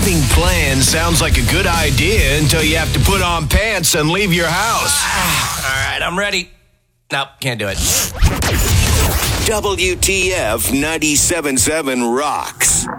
Having plans sounds like a good idea until you have to put on pants and leave your house. All right, I'm ready. Nope, can't do it. WTF 97.7 rocks.